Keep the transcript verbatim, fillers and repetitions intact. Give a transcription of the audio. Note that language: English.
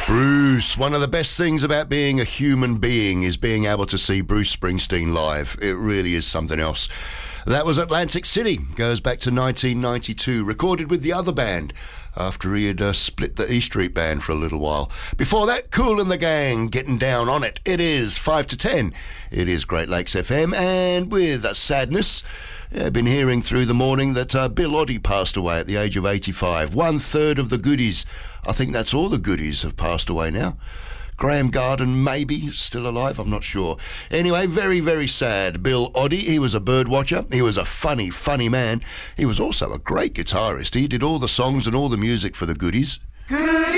Bruce, one of the best things about being a human being is being able to see Bruce Springsteen live. It really is something else. That was Atlantic City, goes back to nineteen ninety-two, recorded with the other band after he had uh, split the E Street Band for a little while. Before that, Kool and the Gang, Getting Down on It. It is five to ten. It is Great Lakes F M, and with a sadness, I've been hearing through the morning that uh, Bill Oddie passed away at the age of eighty-five. One third of the goodies, I think that's all the goodies, have passed away now. Graham Garden, maybe, still alive, I'm not sure. Anyway, very, very sad. Bill Oddie, he was a bird watcher. He was a funny, funny man. He was also a great guitarist. He did all the songs and all the music for the goodies. Goodies!